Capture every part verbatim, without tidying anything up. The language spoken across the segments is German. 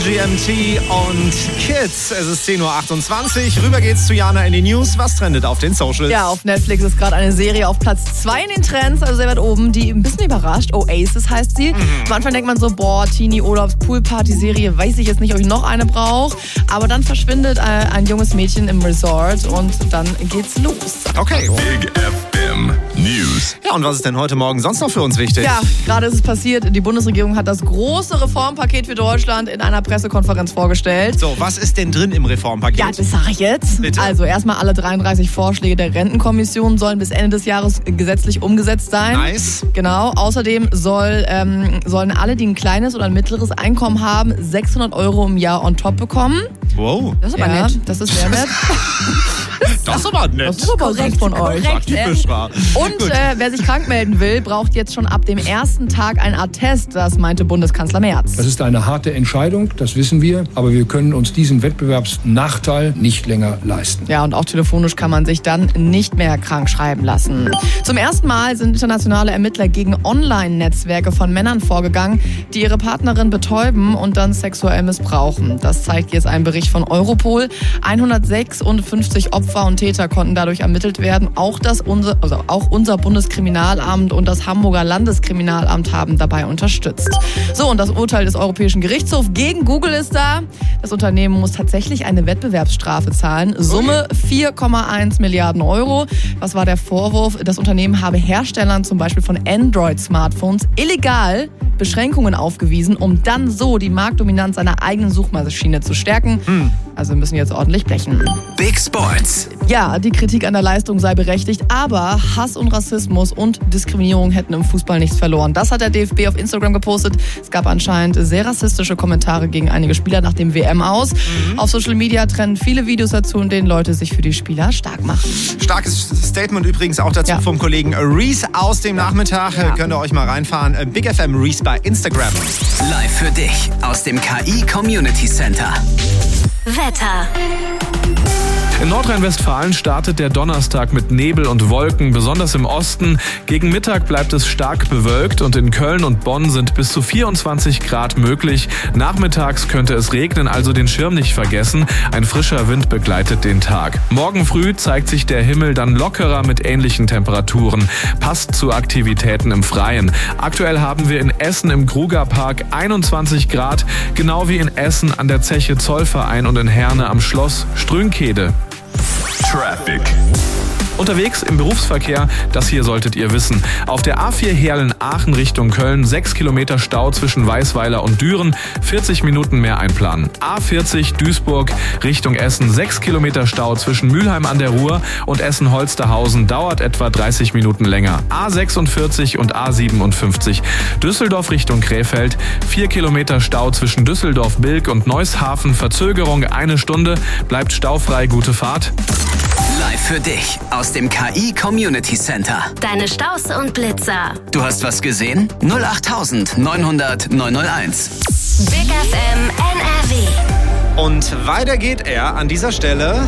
G M T und Kids. Es ist zehn Uhr achtundzwanzig. Rüber geht's zu Jana in die News. Was trendet auf den Socials? Ja, auf Netflix ist gerade eine Serie auf Platz zwei in den Trends, also sehr weit oben, die ein bisschen überrascht. Oasis heißt sie. Mhm. Am Anfang denkt man so, boah, Teenie-Urlaubs-Pool-Party-Serie, weiß ich jetzt nicht, ob ich noch eine brauche. Aber dann verschwindet äh, ein junges Mädchen im Resort und dann geht's los. Okay. Big F M News. Ja, und was ist denn heute Morgen sonst noch für uns wichtig? Ja, gerade ist es passiert. Die Bundesregierung hat das große Reformpaket für Deutschland in einer Pressekonferenz vorgestellt. So, was ist denn drin im Reformpaket? Ja, das sage ich jetzt. Bitte? Also erstmal alle dreiunddreißig Vorschläge der Rentenkommission sollen bis Ende des Jahres gesetzlich umgesetzt sein. Nice. Genau. Außerdem soll, ähm, sollen alle, die ein kleines oder ein mittleres Einkommen haben, sechshundert Euro im Jahr on top bekommen. Wow. Das ist aber Ja. nett. Das ist sehr nett. Das ist aber nett. Das ist aber korrekt von euch. Ja, typisch war. Und äh, wer sich krank melden will, braucht jetzt schon ab dem ersten Tag ein Attest. Das meinte Bundeskanzler Merz. Das ist eine harte Entscheidung, das wissen wir, aber wir können uns diesen Wettbewerbsnachteil nicht länger leisten. Ja, und auch telefonisch kann man sich dann nicht mehr krank schreiben lassen. Zum ersten Mal sind internationale Ermittler gegen Online-Netzwerke von Männern vorgegangen, die ihre Partnerin betäuben und dann sexuell missbrauchen. Das zeigt jetzt ein Bericht von Europol. hundertsechsundfünfzig Opfer und Täter konnten dadurch ermittelt werden. Auch, das unser, also auch unser Bundeskriminalamt und das Hamburger Landeskriminalamt haben dabei unterstützt. So, und das Urteil des Europäischen Gerichtshofs gegen Google ist da. Das Unternehmen muss tatsächlich eine Wettbewerbsstrafe zahlen. Summe vier Komma eins Milliarden Euro. Was war der Vorwurf? Das Unternehmen habe Herstellern zum Beispiel von Android-Smartphones illegal Beschränkungen aufgewiesen, um dann so die Marktdominanz seiner eigenen Suchmaschine zu stärken. Hm. Also müssen wir jetzt ordentlich blechen. Big Sports. Ja, die Kritik an der Leistung sei berechtigt, aber Hass und Rassismus und Diskriminierung hätten im Fußball nichts verloren. Das hat der D F B auf Instagram gepostet. Es gab anscheinend sehr rassistische Kommentare gegen einige Spieler nach dem W M aus. Mhm. Auf Social Media trennen viele Videos dazu, in denen Leute sich für die Spieler stark machen. Starkes Statement übrigens auch dazu Ja. vom Kollegen Reese aus dem Nachmittag. Ja. Könnt ihr euch mal reinfahren. Big F M Reese bei Instagram. Live für dich aus dem K I Community Center. Wetter. In Nordrhein-Westfalen startet der Donnerstag mit Nebel und Wolken, besonders im Osten. Gegen Mittag bleibt es stark bewölkt und in Köln und Bonn sind bis zu vierundzwanzig Grad möglich. Nachmittags könnte es regnen, also den Schirm nicht vergessen. Ein frischer Wind begleitet den Tag. Morgen früh zeigt sich der Himmel dann lockerer mit ähnlichen Temperaturen. Passt zu Aktivitäten im Freien. Aktuell haben wir in Essen im Krugerpark einundzwanzig Grad, genau wie in Essen an der Zeche Zollverein und in Herne am Schloss Strünkede. Traffic. Unterwegs im Berufsverkehr, das hier solltet ihr wissen. Auf der A vier Heerlen-Aachen Richtung Köln, sechs Kilometer Stau zwischen Weißweiler und Düren, vierzig Minuten mehr einplanen. A vierzig Duisburg Richtung Essen, sechs Kilometer Stau zwischen Mülheim an der Ruhr und Essen-Holsterhausen, dauert etwa dreißig Minuten länger. A sechsundvierzig und A siebenundfünfzig Düsseldorf Richtung Krefeld, vier Kilometer Stau zwischen Düsseldorf-Bilk und Neusshafen, Verzögerung eine Stunde, bleibt staufrei, gute Fahrt. Live für dich aus dem K I Community Center. Deine Staus und Blitzer. Du hast was gesehen? null acht neunhundert neunhunderteins. Big F M N R W. Und weiter geht er an dieser Stelle.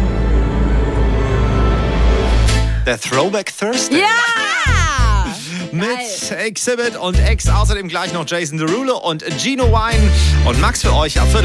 Der Throwback Thursday. Ja! Mit Exhibit und X. Außerdem gleich noch Jason Derulo und Gino Wine. Und Max für euch ab Viertel